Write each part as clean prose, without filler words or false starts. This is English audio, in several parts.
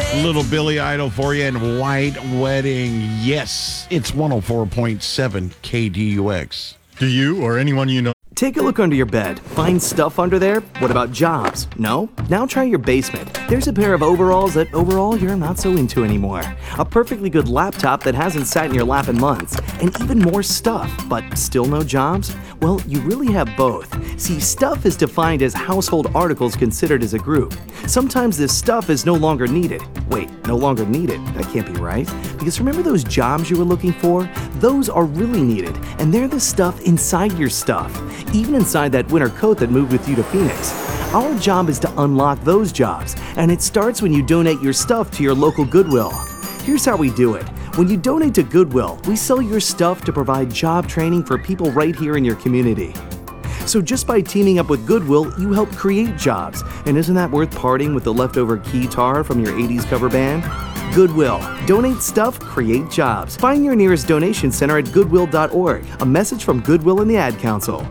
Little Billy Idol for you and White Wedding. Yes, it's 104.7 KDUX. Do you or anyone you know? Take a look under your bed. Find stuff under there? What about jobs? No? Now try your basement. There's a pair of overalls that overall you're not so into anymore. A perfectly good laptop that hasn't sat in your lap in months. And even more stuff, but still no jobs? Well, you really have both. See, stuff is defined as household articles considered as a group. Sometimes this stuff is no longer needed. Wait, no longer needed? That can't be right. Because remember those jobs you were looking for? Those are really needed, and they're the stuff inside your stuff. Even inside that winter coat that moved with you to Phoenix. Our job is to unlock those jobs, and it starts when you donate your stuff to your local Goodwill. Here's how we do it. When you donate to Goodwill, we sell your stuff to provide job training for people right here in your community. So just by teaming up with Goodwill, you help create jobs. And isn't that worth parting with the leftover guitar from your 80s cover band? Goodwill. Donate stuff, create jobs. Find your nearest donation center at goodwill.org. A message from Goodwill and the Ad Council.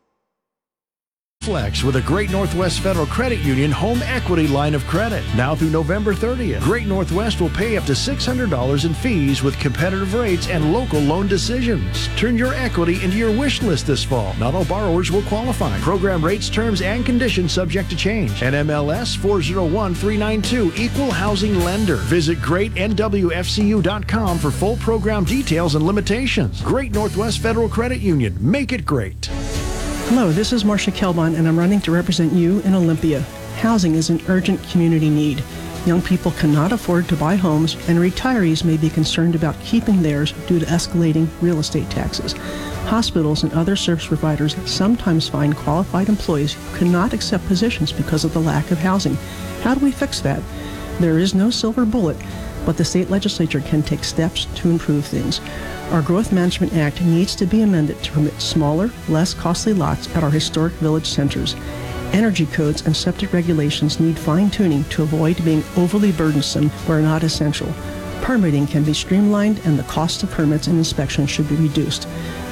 Flex with a Great Northwest Federal Credit Union home equity line of credit. Now through November 30th, Great Northwest will pay up to $600 in fees with competitive rates and local loan decisions. Turn your equity into your wish list this fall. Not all borrowers will qualify. Program rates, terms, and conditions subject to change. NMLS 401392, Equal Housing Lender. Visit greatnwfcu.com for full program details and limitations. Great Northwest Federal Credit Union. Make it great. Hello, this is Marcia Kelbon, and I'm running to represent you in Olympia. Housing is an urgent community need. Young people cannot afford to buy homes, and retirees may be concerned about keeping theirs due to escalating real estate taxes. Hospitals and other service providers sometimes find qualified employees who cannot accept positions because of the lack of housing. How do we fix that? There is no silver bullet, but the state legislature can take steps to improve things. Our Growth Management Act needs to be amended to permit smaller, less costly lots at our historic village centers. Energy codes and septic regulations need fine-tuning to avoid being overly burdensome where not essential. Permitting can be streamlined and the cost of permits and inspections should be reduced.